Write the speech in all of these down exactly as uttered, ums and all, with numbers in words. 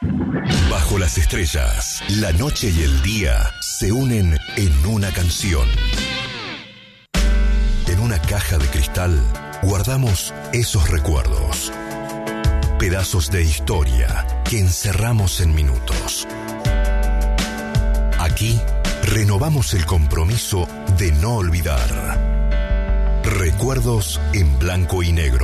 Bajo las estrellas, la noche y el día se unen en una canción. En una caja de cristal guardamos esos recuerdos. Pedazos de historia que encerramos en minutos. Aquí renovamos el compromiso de no olvidar. Recuerdos en blanco y negro.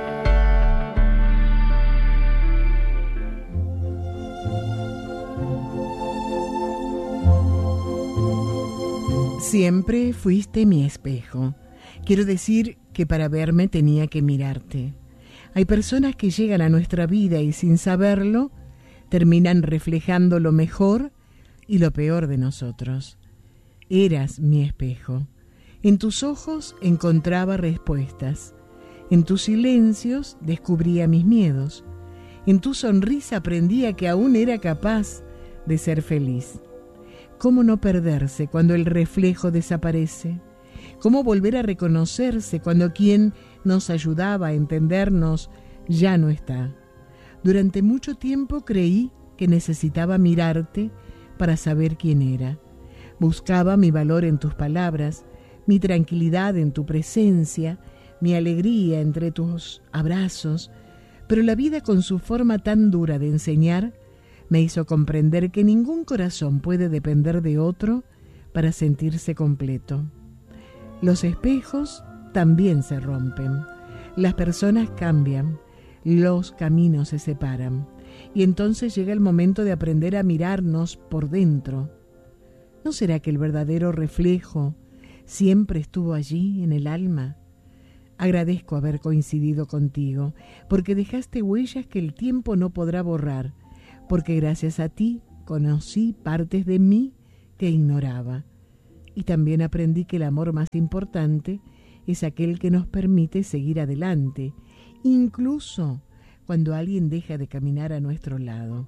Siempre fuiste mi espejo. Quiero decir que para verme tenía que mirarte. Hay personas que llegan a nuestra vida y sin saberlo terminan reflejando lo mejor y lo peor de nosotros. Eras mi espejo. En tus ojos encontraba respuestas. En tus silencios descubría mis miedos. En tu sonrisa aprendía que aún era capaz de ser feliz. ¿Cómo no perderse cuando el reflejo desaparece? ¿Cómo volver a reconocerse cuando quien nos ayudaba a entendernos ya no está? Durante mucho tiempo creí que necesitaba mirarte para saber quién era. Buscaba mi valor en tus palabras, mi tranquilidad en tu presencia, mi alegría entre tus abrazos, pero la vida, con su forma tan dura de enseñar, me hizo comprender que ningún corazón puede depender de otro para sentirse completo. Los espejos también se rompen, las personas cambian, los caminos se separan, y entonces llega el momento de aprender a mirarnos por dentro. ¿No será que el verdadero reflejo siempre estuvo allí en el alma? Agradezco haber coincidido contigo, porque dejaste huellas que el tiempo no podrá borrar, porque gracias a ti conocí partes de mí que ignoraba. Y también aprendí que el amor más importante es aquel que nos permite seguir adelante, incluso cuando alguien deja de caminar a nuestro lado.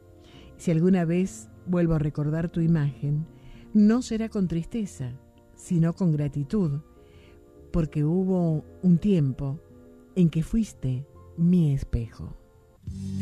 Si alguna vez vuelvo a recordar tu imagen, no será con tristeza, sino con gratitud, porque hubo un tiempo en que fuiste mi espejo.